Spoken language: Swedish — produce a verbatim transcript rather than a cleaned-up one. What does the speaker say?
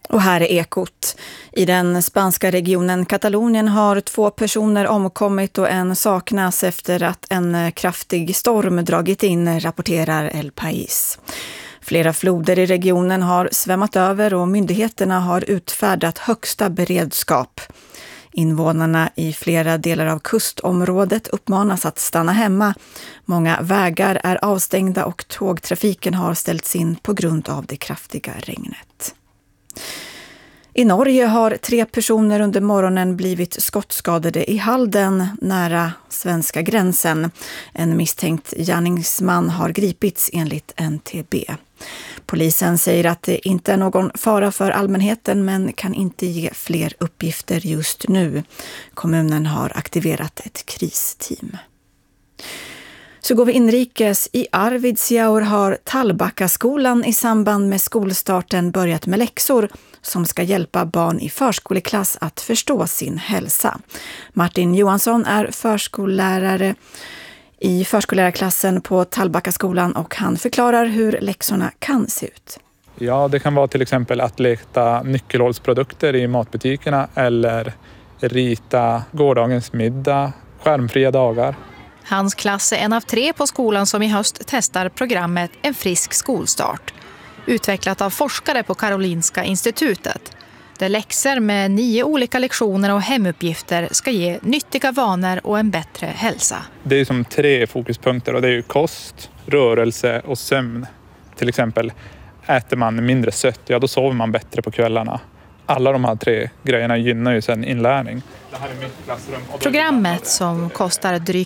Och här är Ekot. I den spanska regionen Katalonien har två personer omkommit och en saknas efter att en kraftig storm dragit in, rapporterar El País. Flera floder i regionen har svämmat över och myndigheterna har utfärdat högsta beredskap. Invånarna i flera delar av kustområdet uppmanas att stanna hemma. Många vägar är avstängda och tågtrafiken har ställts in på grund av det kraftiga regnet. I Norge har tre personer under morgonen blivit skottskadade i Halden nära svenska gränsen. En misstänkt gärningsman har gripits enligt N T B. Polisen säger att det inte är någon fara för allmänheten men kan inte ge fler uppgifter just nu. Kommunen har aktiverat ett kristeam. Så går vi inrikes. I Arvidsjaur har Tallbackaskolan i samband med skolstarten börjat med läxor som ska hjälpa barn i förskoleklass att förstå sin hälsa. Martin Johansson är förskollärare i förskollärarklassen på Tallbackaskolan och han förklarar hur läxorna kan se ut. Ja, det kan vara till exempel att leta nyckelhålsprodukter i matbutikerna eller rita gårdagens middag, skärmfria dagar. Hans klass är en av tre på skolan som i höst testar programmet En frisk skolstart. Utvecklat av forskare på Karolinska institutet. Där läxor med nio olika lektioner och hemuppgifter ska ge nyttiga vanor och en bättre hälsa. Det är som tre fokuspunkter och det är ju kost, rörelse och sömn. Till exempel äter man mindre sött, ja då sover man bättre på kvällarna. Alla de här tre grejerna gynnar ju sedan inlärning. Det här är mitt klassrum. Programmet som kostar drygt